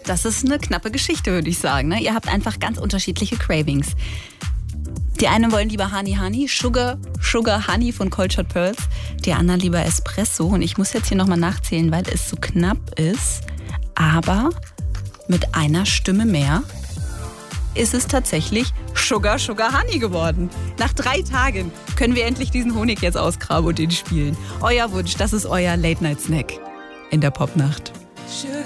das ist eine knappe Geschichte, würde ich sagen. Ne? Ihr habt einfach ganz unterschiedliche Cravings. Die einen wollen lieber Honey, Sugar Honey von Cold Shot Pearls. Die anderen lieber Espresso. Und ich muss jetzt hier nochmal nachzählen, weil es so knapp ist. Aber mit einer Stimme mehr ist es tatsächlich Sugar Honey geworden. Nach 3 Tagen können wir endlich diesen Honig jetzt ausgraben und den spielen. Euer Wunsch, das ist euer Late-Night-Snack in der Popnacht.